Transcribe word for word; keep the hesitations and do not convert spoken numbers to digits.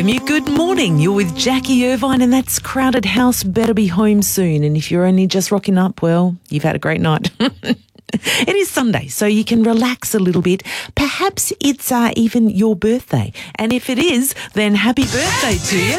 F M U, good morning. You're with Jackie Irvine and that's Crowded House Better Be Home Soon. And if you're only just rocking up, well, you've had a great night. It is Sunday, so you can relax a little bit. Perhaps it's uh, even your birthday. And if it is, then happy birthday to you.